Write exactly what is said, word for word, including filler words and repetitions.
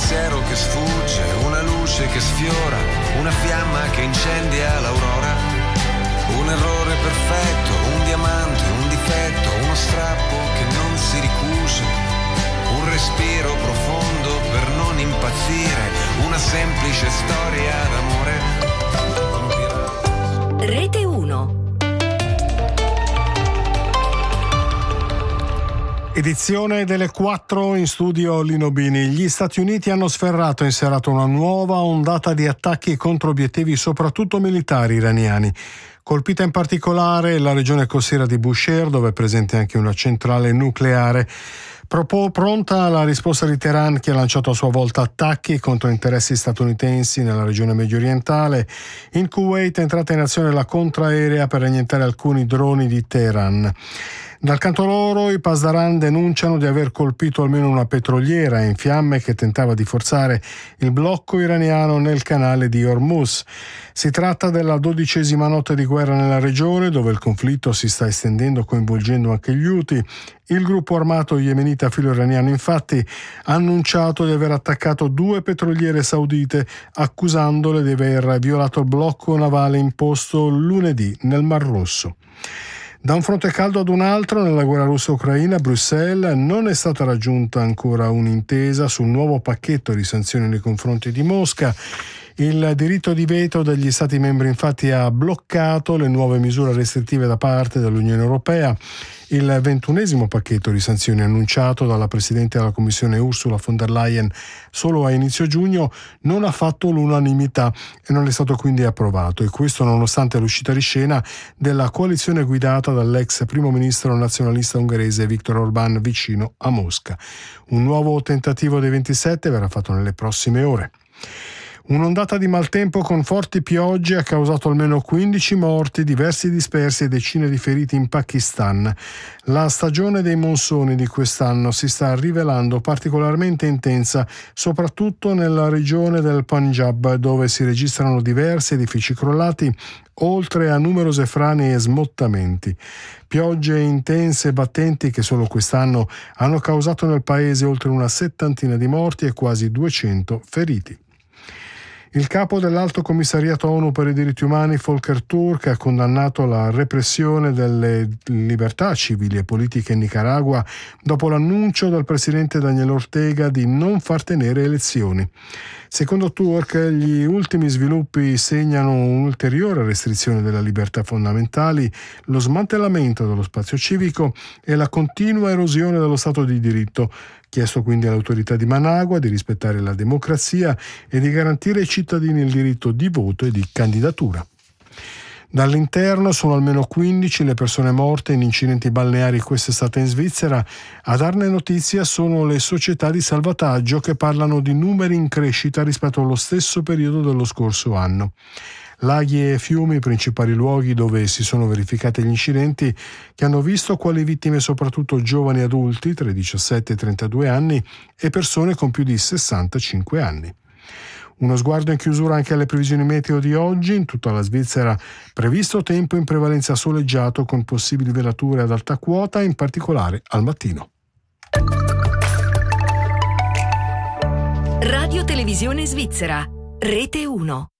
pensiero che sfugge, una luce che sfiora, una fiamma che incendia l'aurora. Un errore perfetto, un diamante, un difetto, uno strappo che non si ricuce, un respiro profondo per non impazzire, una semplice storia d'amore. Rete uno. Edizione delle quattro, in studio Lino Bini. Gli Stati Uniti hanno sferrato in serata una nuova ondata di attacchi contro obiettivi soprattutto militari iraniani. Colpita in particolare la regione costiera di Bushehr, dove è presente anche una centrale nucleare. Propò pronta la risposta di Teheran, che ha lanciato a sua volta attacchi contro interessi statunitensi nella regione mediorientale. In Kuwait è entrata in azione la contraerea per annientare alcuni droni di Teheran. Dal canto loro, i Pasdaran denunciano di aver colpito almeno una petroliera in fiamme che tentava di forzare il blocco iraniano nel canale di Hormuz. Si tratta della dodicesima notte di guerra nella regione, dove il conflitto si sta estendendo coinvolgendo anche gli Houthi. Il gruppo armato yemenita filo-iraniano infatti ha annunciato di aver attaccato due petroliere saudite, accusandole di aver violato il blocco navale imposto lunedì nel Mar Rosso. Da un fronte caldo ad un altro, nella guerra russa-ucraina, a Bruxelles non è stata raggiunta ancora un'intesa sul nuovo pacchetto di sanzioni nei confronti di Mosca. Il diritto di veto degli Stati membri infatti ha bloccato le nuove misure restrittive da parte dell'Unione Europea. Il ventunesimo pacchetto di sanzioni annunciato dalla Presidente della Commissione Ursula von der Leyen solo a inizio giugno non ha fatto l'unanimità e non è stato quindi approvato, e questo nonostante l'uscita di scena della coalizione guidata dall'ex primo ministro nazionalista ungherese Viktor Orbán vicino a Mosca. Un nuovo tentativo dei ventisette verrà fatto nelle prossime ore. Un'ondata di maltempo con forti piogge ha causato almeno quindici morti, diversi dispersi e decine di feriti in Pakistan. La stagione dei monsoni di quest'anno si sta rivelando particolarmente intensa, soprattutto nella regione del Punjab, dove si registrano diversi edifici crollati, oltre a numerose frane e smottamenti. Piogge intense e battenti che solo quest'anno hanno causato nel paese oltre una settantina di morti e quasi duecento feriti. Il capo dell'Alto Commissariato ONU per i diritti umani, Volker Turk, ha condannato la repressione delle libertà civili e politiche in Nicaragua dopo l'annuncio del presidente Daniel Ortega di non far tenere elezioni. Secondo Turk, gli ultimi sviluppi segnano un'ulteriore restrizione delle libertà fondamentali, lo smantellamento dello spazio civico e la continua erosione dello Stato di diritto. Chiesto quindi alle autorità di Managua di rispettare la democrazia e di garantire ai cittadini il diritto di voto e di candidatura. Dall'interno sono almeno quindici le persone morte in incidenti balneari quest'estate in Svizzera. A darne notizia sono le società di salvataggio, che parlano di numeri in crescita rispetto allo stesso periodo dello scorso anno. Laghi e fiumi, i principali luoghi dove si sono verificati gli incidenti, che hanno visto quali vittime soprattutto giovani adulti tra i diciassette e i trentadue anni e persone con più di sessantacinque anni. Uno sguardo in chiusura anche alle previsioni meteo di oggi. In tutta la Svizzera previsto tempo in prevalenza soleggiato con possibili velature ad alta quota, in particolare al mattino. Radio Televisione Svizzera, Rete uno.